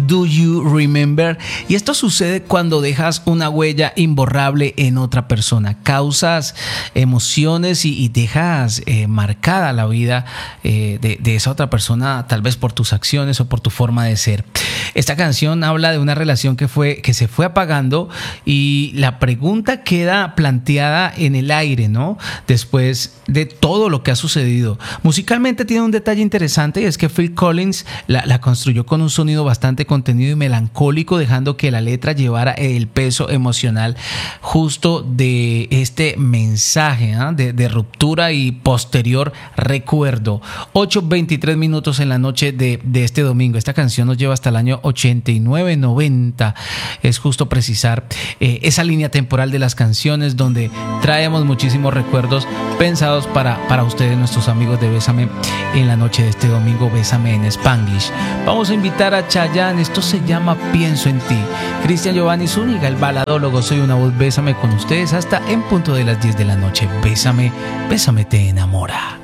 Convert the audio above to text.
Do You Remember? Y esto sucede cuando dejas una huella imborrable en otra persona, causas emociones y dejas marcada la vida de esa otra persona, tal vez por tus acciones o por tu forma de ser. Esta canción habla de una relación que se fue apagando y la pregunta queda planteada en el aire, ¿no? Después de todo lo que ha sucedido. Musicalmente tiene un detalle interesante, y es que Phil Collins la construyó con un sonido bastante contenido y melancólico, dejando que la letra llevara el peso emocional justo de este mensaje, ¿eh? de ruptura y posterior recuerdo. 8:23 minutos en la noche de este domingo. Esta canción nos lleva hasta el año 89-90. Es justo precisar esa línea temporal de las canciones donde traemos muchísimos recuerdos pensados para ustedes, nuestros amigos de Bésame en la noche de este domingo. Bésame en Spanglish. Vamos a invitar a Chayanne. Esto se llama Pienso en ti. Cristian Giovanni Zúñiga, el baladólogo. Soy una voz. Bésame con ustedes hasta en punto de las 10 de la noche. Bésame, bésame te enamora.